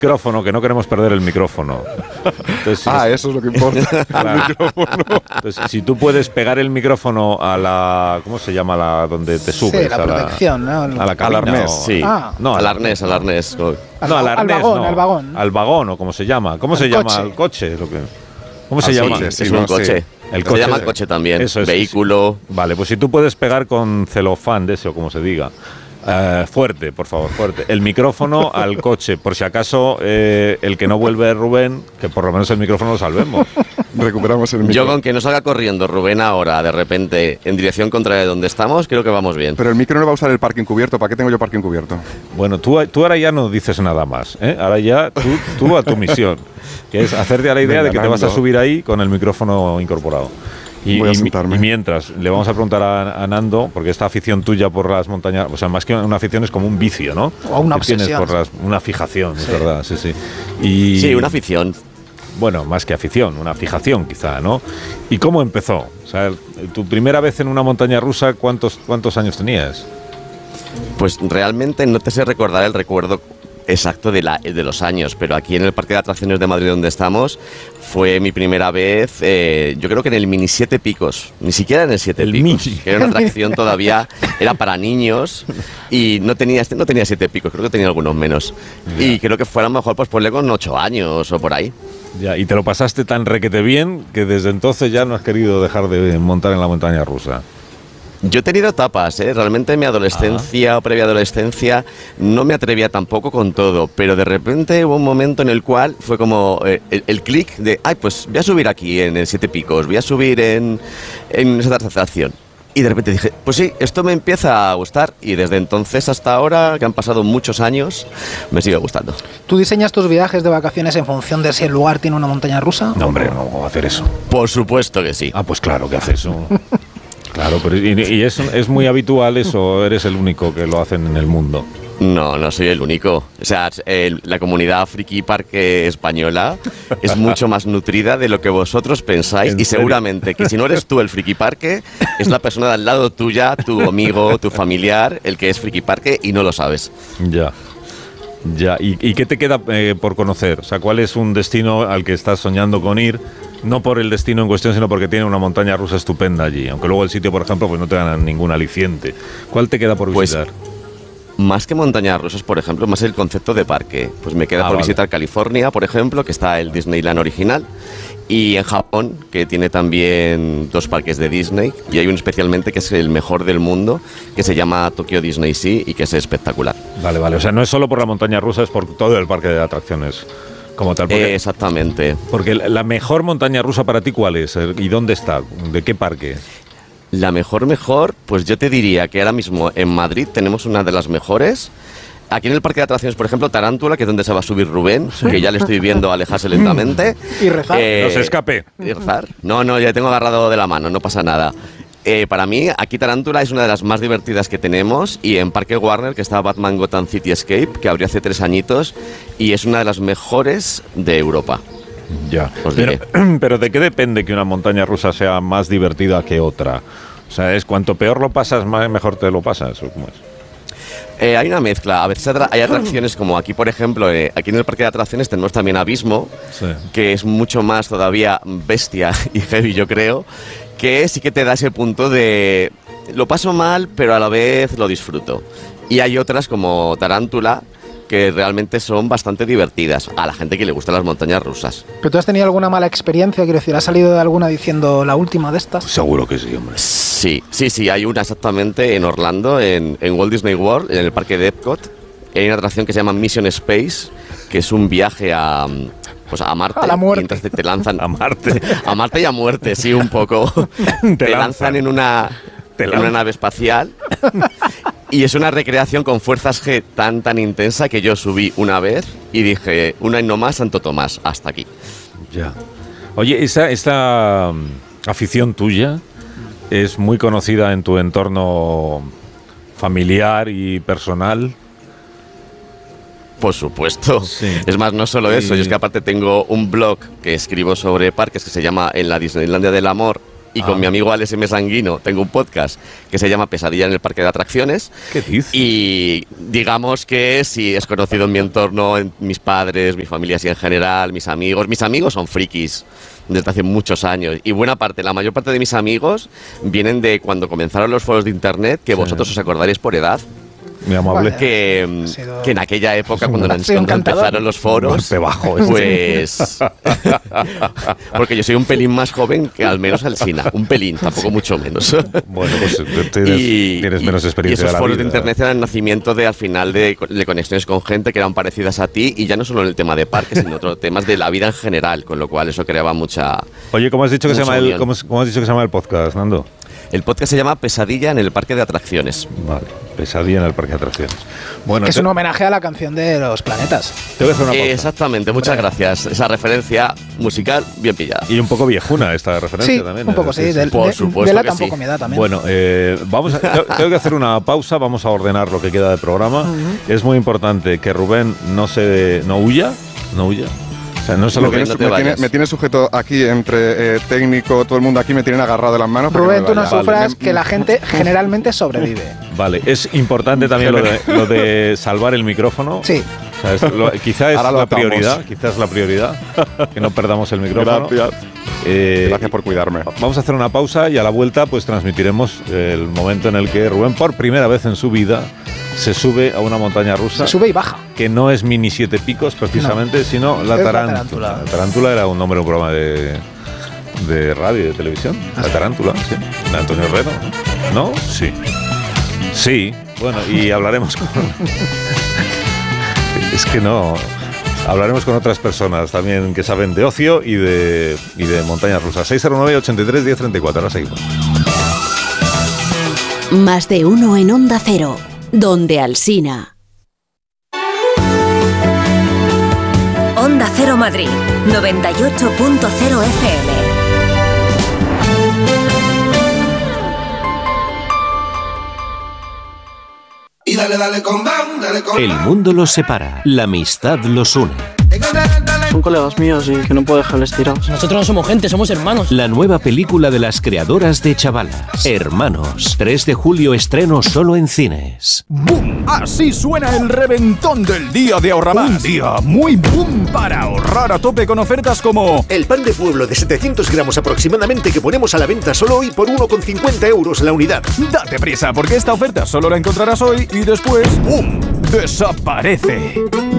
micrófono, que no queremos perder el micrófono. Entonces, eso es lo que importa. Claro. El micrófono. Entonces, si tú puedes pegar el micrófono a la... ¿Cómo se llama donde te subes? Sí, la protección, ¿no? A la cabina. Al arnés. Sí, no, al arnés. No, al arnés, al vagón. Al vagón, o como se llama. ¿Cómo se llama? Al coche. ¿Cómo se llama? Sí, es un coche. El coche se llama coche también. Eso es, vehículo. Sí. Vale, pues si tú puedes pegar con celofán de ese, o como se diga. Fuerte, por favor, fuerte. El micrófono al coche, por si acaso el que no vuelve Rubén, que por lo menos el micrófono lo salvemos. Recuperamos el micro. Yo con que no salga corriendo Rubén ahora, de repente, en dirección contraria de donde estamos, creo que vamos bien. Pero el micro no va a usar el parking cubierto. ¿Para qué tengo yo parking cubierto? Bueno, tú ahora ya no dices nada más, ¿eh? Ahora ya tú a tu misión, que es hacerte a la idea de que te vas a subir ahí con el micrófono incorporado. Y mientras, le vamos a preguntar a Nando, porque esta afición tuya por las montañas, o sea, más que una afición es como un vicio, ¿no? O una obsesión. Tienes por una fijación, sí. Es verdad, sí. Sí, una afición. Bueno, más que afición, una fijación quizá, ¿no? ¿Y cómo empezó? O sea, tu primera vez en una montaña rusa, ¿cuántos años tenías? Pues realmente no te sé recordar el recuerdo exacto de los años, pero aquí en el Parque de Atracciones de Madrid donde estamos fue mi primera vez, yo creo que en el Mini 7 Picos, ni siquiera en el 7 Picos, que era una atracción todavía, era para niños y no tenía 7 picos, creo que tenía algunos menos. Ya. Y creo que fue a lo mejor pues ponle con 8 años o por ahí. Ya, y te lo pasaste tan requete bien que desde entonces ya no has querido dejar de montar en la montaña rusa. Yo he tenido etapas, realmente en mi adolescencia o previa adolescencia no me atrevía tampoco con todo, pero de repente hubo un momento en el cual fue como el clic de, pues voy a subir aquí en el 7 Picos, voy a subir en esa atracción. Y de repente dije, pues sí, esto me empieza a gustar y desde entonces hasta ahora, que han pasado muchos años, me sigue gustando. ¿Tú diseñas tus viajes de vacaciones en función de si el lugar tiene una montaña rusa? No, hombre, no voy a hacer eso. Por supuesto que sí. Pues claro que hace eso. Claro, pero ¿y es muy habitual eso? ¿Eres el único que lo hacen en el mundo? No soy el único. O sea, la comunidad Friki Parque española es mucho más nutrida de lo que vosotros pensáis y seguramente que si no eres tú el Friki Parque, es la persona de al lado tuya, tu amigo, tu familiar, el que es Friki Parque y no lo sabes. Ya. ¿Y qué te queda por conocer? O sea, ¿cuál es un destino al que estás soñando con ir? No por el destino en cuestión, sino porque tiene una montaña rusa estupenda allí. Aunque luego el sitio, por ejemplo, pues no te dan ningún aliciente. ¿Cuál te queda por visitar? Más que montañas rusas, por ejemplo, más el concepto de parque. Pues me queda por visitar California, por ejemplo, que está el Disneyland original. Y en Japón, que tiene también 2 parques de Disney. Y hay uno especialmente que es el mejor del mundo, que se llama Tokyo Disney Sea y que es espectacular. Vale. O sea, no es solo por la montaña rusa, es por todo el parque de atracciones. Como tal, exactamente. Porque la mejor montaña rusa para ti, ¿cuál es? ¿Y dónde está? ¿De qué parque? La mejor, pues yo te diría que ahora mismo en Madrid tenemos una de las mejores. Aquí en el Parque de Atracciones, por ejemplo, Tarántula, que es donde se va a subir Rubén, que ya le estoy viendo alejarse lentamente. Y rezar. No se escape. ¿Y rezar? No, ya tengo agarrado de la mano, no pasa nada. Para mí, aquí Tarántula es una de las más divertidas que tenemos y en Parque Warner, que está Batman Gotham City Escape, que abrió hace 3 añitos y es una de las mejores de Europa. Ya, pero ¿de qué depende que una montaña rusa sea más divertida que otra? O sea, ¿es cuanto peor lo pasas, mejor te lo pasas? ¿O cómo es? Hay una mezcla. A veces hay atracciones como aquí, por ejemplo, aquí en el Parque de Atracciones tenemos también Abismo, que es mucho más todavía bestia y heavy, yo creo, que sí que te da ese punto de lo paso mal, pero a la vez lo disfruto. Y hay otras como Tarántula, que realmente son bastante divertidas a la gente que le gustan las montañas rusas. ¿Pero tú has tenido alguna mala experiencia? Quiero decir, ¿has salido de alguna diciendo la última de estas? Seguro que sí, hombre. Sí, hay una exactamente en Orlando, en Walt Disney World, en el parque de Epcot. Hay una atracción que se llama Mission Space, que es un viaje a Marte. A la muerte. Y entonces te lanzan a Marte. A Marte y a muerte, sí, un poco. te lanzan en una nave espacial. Y es una recreación con fuerzas G tan intensa que yo subí una vez y dije, una y no más, Santo Tomás, hasta aquí. Ya. Oye, esta afición tuya es muy conocida en tu entorno familiar y personal. Por supuesto. Sí. Es más, no solo eso, yo es que aparte tengo un blog que escribo sobre parques que se llama En la Disneylandia del Amor, y con mi amigo Alex M. Sanguino tengo un podcast que se llama Pesadilla en el Parque de Atracciones. ¿Qué dices? Y digamos que sí, es conocido en mi entorno, en mis padres, mi familia así en general, mis amigos. Mis amigos son frikis desde hace muchos años y la mayor parte de mis amigos vienen de cuando comenzaron los foros de internet, que vosotros os acordaréis por edad. Muy amable. Que en aquella época, cuando empezaron los foros, pues... porque yo soy un pelín más joven que al menos Alsina. Un pelín, tampoco mucho menos. Bueno, pues tienes menos experiencia. Y esos foros de internet eran el nacimiento al final de conexiones con gente que eran parecidas a ti, y ya no solo en el tema de parques, sino otros temas de la vida en general, con lo cual eso creaba mucha... Oye, ¿cómo has dicho que se llama el podcast, Nando? El podcast se llama Pesadilla en el Parque de Atracciones. Vale, Pesadilla en el Parque de Atracciones. Bueno, es un homenaje a la canción de Los Planetas. Te voy a hacer una pausa. Exactamente, muchas gracias. Esa referencia musical bien pillada. Y un poco viejuna esta referencia también. Un poco, sí. Por supuesto de la que tampoco sí. me da también. Bueno, tengo que hacer una pausa, vamos a ordenar lo que queda del programa. Es muy importante que Rubén no huya. O sea, no solo me tiene sujeto aquí entre técnico, todo el mundo aquí me tienen agarrado de las manos. Rubén, tú no sufras, que la gente generalmente sobrevive. Vale, es importante también lo de salvar el micrófono. Sí. O sea, quizás es la prioridad, que no perdamos el micrófono. Gracias por cuidarme. Vamos a hacer una pausa y a la vuelta pues transmitiremos el momento en el que Rubén, por primera vez en su vida, se sube a una montaña rusa. Se sube y baja. Que no es Mini 7 Picos precisamente, sino la tarántula. La tarántula era un nombre de un programa de radio y de televisión. La tarántula, sí. De Antonio Herrero. ¿No? Sí. Sí. Bueno, y hablaremos con... Es que no... Hablaremos con otras personas también que saben de ocio y de montañas rusas. 609-83-1034. Ahora seguimos. Más de uno en Onda Cero. Donde Alsina. Onda Cero Madrid, 98.0 FM. Y dale con bam, dale con El mundo los separa, la amistad los une. Son colegas míos y que no puedo dejarles tirados. Nosotros no somos gente, somos hermanos. La nueva película de las creadoras de Chavalas, Hermanos. 3 de julio estreno solo en cines. ¡Boom! Así suena el reventón del día de Ahorramás. Un día muy boom para ahorrar a tope con ofertas como... El pan de pueblo de 700 gramos aproximadamente que ponemos a la venta solo hoy por 1,50 euros la unidad. Date prisa porque esta oferta solo la encontrarás hoy y después... ¡boom! ¡Desaparece!